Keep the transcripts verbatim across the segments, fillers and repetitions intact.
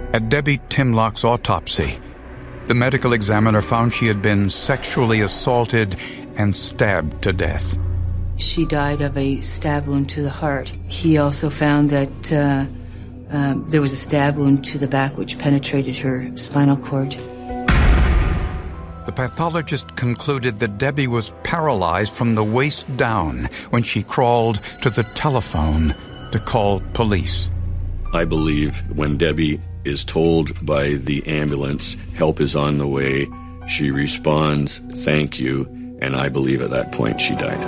At Debbie Timlock's autopsy, the medical examiner found she had been sexually assaulted and stabbed to death. She died of a stab wound to the heart. He also found that uh, uh, there was a stab wound to the back which penetrated her spinal cord. The pathologist concluded that Debbie was paralyzed from the waist down when she crawled to the telephone to call police. I believe when Debbie is told by the ambulance, help is on the way, she responds, thank you, and I believe at that point she died.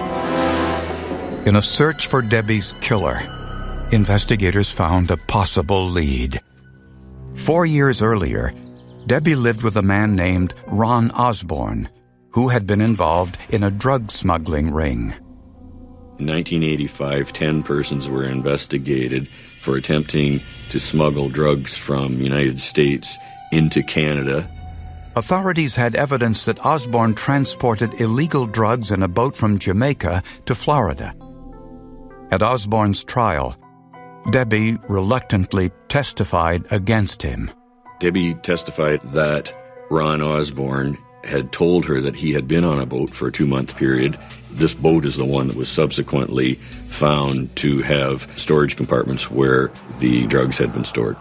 In a search for Debbie's killer, investigators found a possible lead. Four years earlier, Debbie lived with a man named Ron Osborne, who had been involved in a drug smuggling ring. In nineteen eighty-five, ten persons were investigated for attempting to smuggle drugs from the United States into Canada. Authorities had evidence that Osborne transported illegal drugs in a boat from Jamaica to Florida. At Osborne's trial, Debbie reluctantly testified against him. Debbie testified that Ron Osborne had told her that he had been on a boat for a two-month period. This boat is the one that was subsequently found to have storage compartments where the drugs had been stored.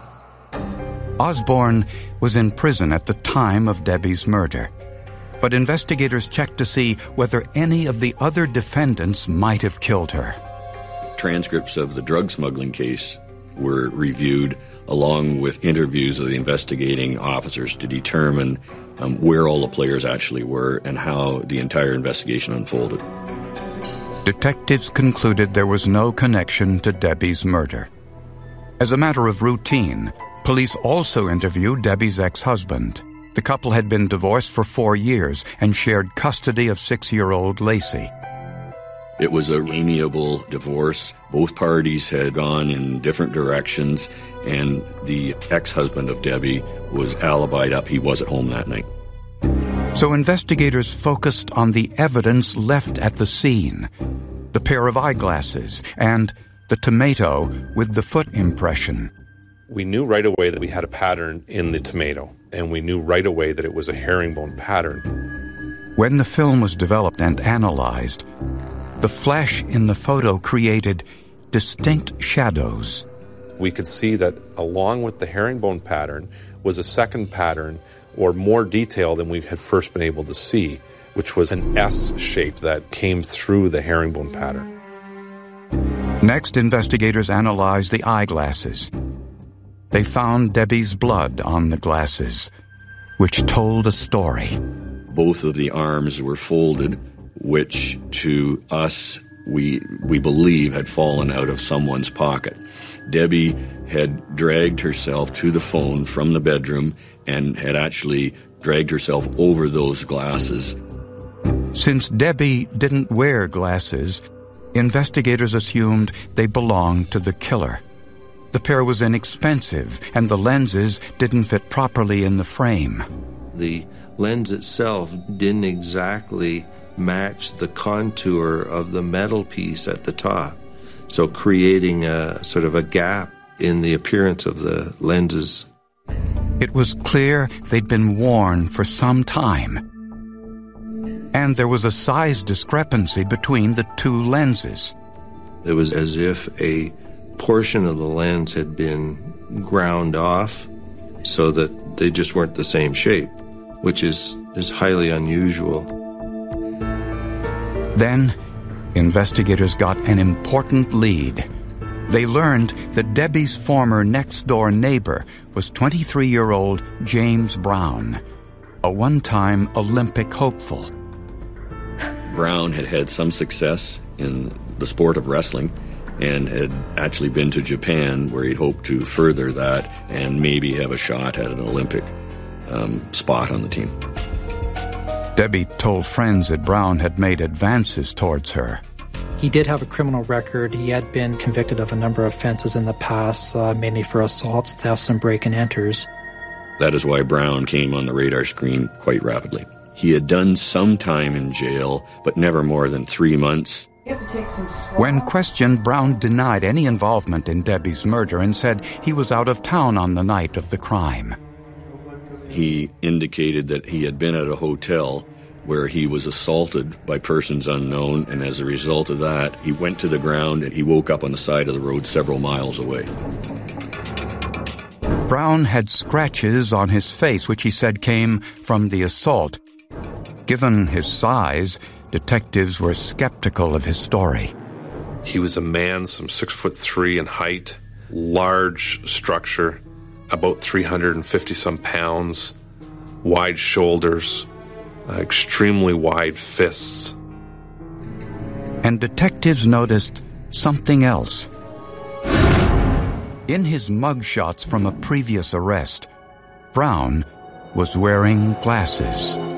Osborne was in prison at the time of Debbie's murder, but investigators checked to see whether any of the other defendants might have killed her. Transcripts of the drug smuggling case were reviewed along with interviews of the investigating officers to determine um, where all the players actually were and how the entire investigation unfolded. Detectives concluded there was no connection to Debbie's murder. As a matter of routine, police also interviewed Debbie's ex-husband. The couple had been divorced for four years and shared custody of six-year-old Lacey. It was an amiable divorce. Both parties had gone in different directions, and the ex-husband of Debbie was alibied up. He was at home that night. So investigators focused on the evidence left at the scene, the pair of eyeglasses and the tomato with the foot impression. We knew right away that we had a pattern in the tomato, and we knew right away that it was a herringbone pattern. When the film was developed and analyzed, the flesh in the photo created distinct shadows. We could see that along with the herringbone pattern was a second pattern or more detail than we had first been able to see, which was an S shape that came through the herringbone pattern. Next, investigators analyzed the eyeglasses. They found Debbie's blood on the glasses, which told a story. Both of the arms were folded, which to us, we we believe had fallen out of someone's pocket. Debbie had dragged herself to the phone from the bedroom and had actually dragged herself over those glasses. Since Debbie didn't wear glasses, investigators assumed they belonged to the killer. The pair was inexpensive, and the lenses didn't fit properly in the frame. The lens itself didn't exactly match the contour of the metal piece at the top, so creating a sort of a gap in the appearance of the lenses. It was clear they'd been worn for some time, and there was a size discrepancy between the two lenses. It was as if a portion of the lens had been ground off so that they just weren't the same shape, which is, is highly unusual. Then, investigators got an important lead. They learned that Debbie's former next-door neighbor was twenty-three-year-old James Brown, a one-time Olympic hopeful. Brown had had some success in the sport of wrestling and had actually been to Japan, where he'd hoped to further that and maybe have a shot at an Olympic um, spot on the team. Debbie told friends that Brown had made advances towards her. He did have a criminal record. He had been convicted of a number of offenses in the past, uh, mainly for assaults, thefts, and break-and-enters. That is why Brown came on the radar screen quite rapidly. He had done some time in jail, but never more than three months. When questioned, Brown denied any involvement in Debbie's murder and said he was out of town on the night of the crime. He indicated that he had been at a hotel where he was assaulted by persons unknown, and as a result of that, he went to the ground and he woke up on the side of the road several miles away. Brown had scratches on his face, which he said came from the assault. Given his size, detectives were skeptical of his story. He was a man some six foot three in height, large structure, about three hundred fifty some pounds, wide shoulders, uh, extremely wide fists. And detectives noticed something else. In his mugshots from a previous arrest, Brown was wearing glasses.